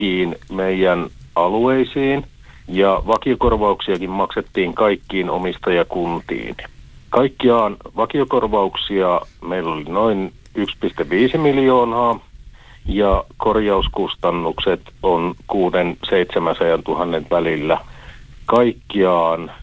kaikkiin meidän alueisiin ja vakiokorvauksiakin maksettiin kaikkiin omistajakuntiin. Kaikkiaan vakiokorvauksia meillä oli noin 1,5 miljoonaa ja korjauskustannukset on 600-700 000 välillä. Kaikkiaan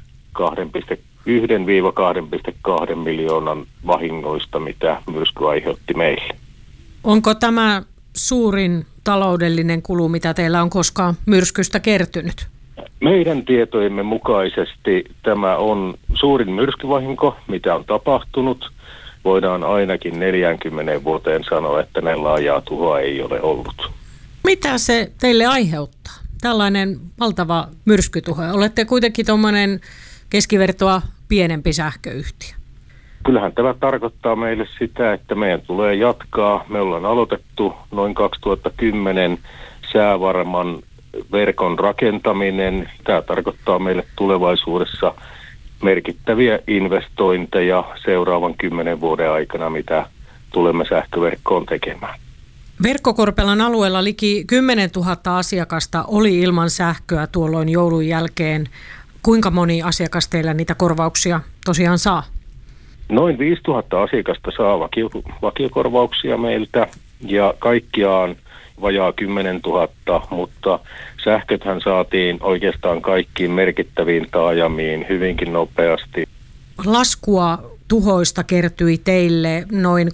1-2,2 miljoonan vahingoista, mitä myrsky aiheutti meille. Onko tämä suurin taloudellinen kulu, mitä teillä on koskaan myrskystä kertynyt? Meidän tietojemme mukaisesti tämä on suurin myrskyvahinko, mitä on tapahtunut. Voidaan ainakin 40 vuoteen sanoa, että näin laajaa tuhoa ei ole ollut. Mitä se teille aiheuttaa? Tällainen valtava myrskytuho. Olette kuitenkin tuommoinen keskivertoa pienempi sähköyhtiö. Kyllähän tämä tarkoittaa meille sitä, että meidän tulee jatkaa. Me ollaan aloitettu noin 2010 säävarman verkon rakentaminen. Tämä tarkoittaa meille tulevaisuudessa merkittäviä investointeja seuraavan 10 vuoden aikana, mitä tulemme sähköverkkoon tekemään. Verkkokorpelan alueella liki 10 000 asiakasta oli ilman sähköä tuolloin joulun jälkeen. Kuinka moni asiakas teillä niitä korvauksia tosiaan saa? Noin 5 000 asiakasta saa vakiokorvauksia meiltä ja kaikkiaan vajaa 10 000, mutta sähköthän saatiin oikeastaan kaikkiin merkittäviin taajamiin hyvinkin nopeasti. Laskua tuhoista kertyi teille noin 600-700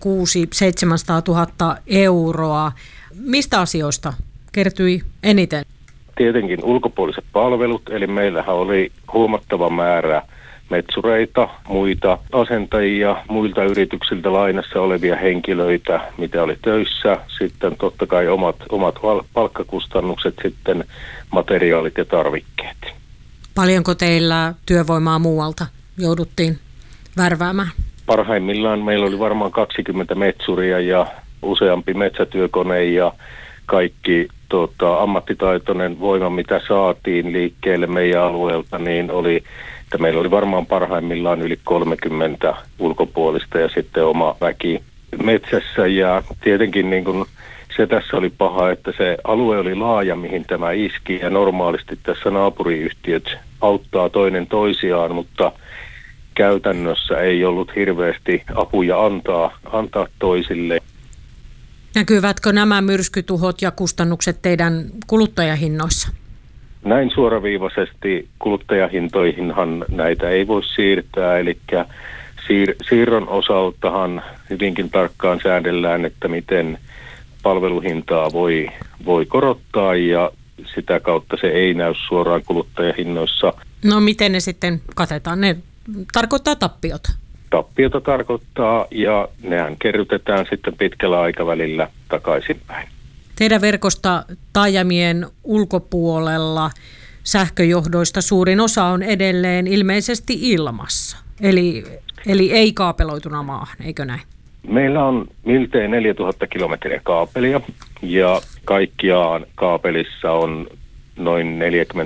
000 euroa. Mistä asioista kertyi eniten? Tietenkin ulkopuoliset palvelut, eli meillähän oli huomattava määrä metsureita, muita asentajia, muilta yrityksiltä lainassa olevia henkilöitä, mitä oli töissä. Sitten totta kai omat palkkakustannukset, sitten materiaalit ja tarvikkeet. Paljonko teillä työvoimaa muualta jouduttiin värväämään? Parhaimmillaan meillä oli varmaan 20 metsuria ja useampi metsätyökone ja kaikki ammattitaitoinen voima, mitä saatiin liikkeelle meidän alueelta, niin että meillä oli varmaan parhaimmillaan yli 30 ulkopuolista ja sitten oma väki metsässä. Ja tietenkin niin kun se tässä oli paha, että se alue oli laaja, mihin tämä iski, ja normaalisti tässä naapuriyhtiöt auttaa toinen toisiaan, mutta käytännössä ei ollut hirveästi apuja antaa toisille. Näkyvätkö nämä myrskytuhot ja kustannukset teidän kuluttajahinnoissa? Näin suoraviivaisesti kuluttajahintoihinhan näitä ei voi siirtää, eli siirron osaltahan hyvinkin tarkkaan säädellään, että miten palveluhintaa voi korottaa ja sitä kautta se ei näy suoraan kuluttajahinnoissa. No miten ne sitten katetaan? Ne tarkoittaa tappiota. Tappiota tarkoittaa ja nehän kerrytetään sitten pitkällä aikavälillä takaisinpäin. Teidän verkosta taajamien ulkopuolella sähköjohdoista suurin osa on edelleen ilmeisesti ilmassa, eli ei kaapeloituna maahan, eikö näin? Meillä on miltei 4000 kilometriä kaapelia ja kaikkiaan kaapelissa on noin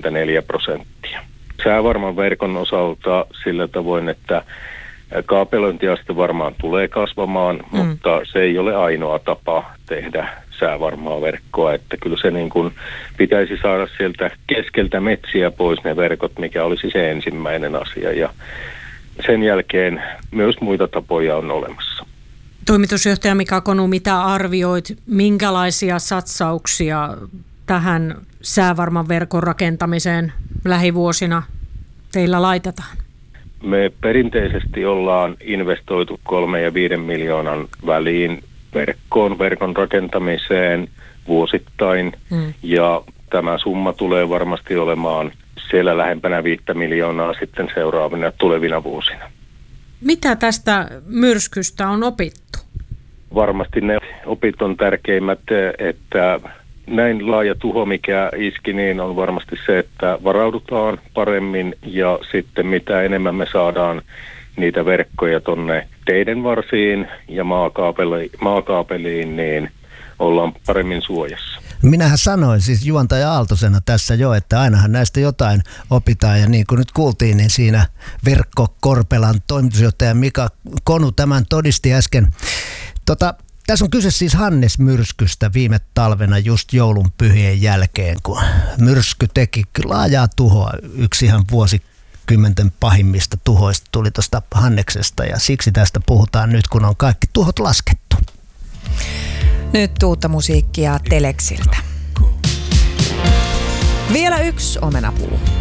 44%. Säävarman verkon osalta sillä tavoin, että kaapelointiaste varmaan tulee kasvamaan, mutta se ei ole ainoa tapa tehdä säävarmaa verkkoa, että kyllä se niin kuin pitäisi saada sieltä keskeltä metsiä pois ne verkot, mikä olisi se ensimmäinen asia, ja sen jälkeen myös muita tapoja on olemassa. Toimitusjohtaja Mika Konu, mitä arvioit, minkälaisia satsauksia tähän säävarman verkon rakentamiseen lähivuosina teillä laitetaan? Me perinteisesti ollaan investoitu 3 ja 5 miljoonan väliin verkon rakentamiseen vuosittain, ja tämä summa tulee varmasti olemaan siellä lähempänä 5 miljoonaa sitten seuraavina tulevina vuosina. Mitä tästä myrskystä on opittu? Varmasti ne opit on tärkeimmät, että näin laaja tuho, mikä iski, niin on varmasti se, että varaudutaan paremmin ja sitten mitä enemmän me saadaan niitä verkkoja tonne teiden varsiin ja maakaapeliin, niin ollaan paremmin suojassa. Minähän sanoin siis juontaja Aaltosena tässä jo, että ainahan näistä jotain opitaan, ja niin kuin nyt kuultiin, niin siinä Verkkokorpelan toimitusjohtaja Mika Konu tämän todisti äsken. Tässä on kyse siis Hannes-myrskystä viime talvena just joulun pyhien jälkeen, kun myrsky teki laajaa tuhoa. Yksi ihan vuosikymmenten pahimmista tuhoista tuli tuosta Hanneksesta ja siksi tästä puhutaan nyt, kun on kaikki tuhot laskettu. Nyt uutta musiikkia Teleksiltä. Vielä yksi omenapuu.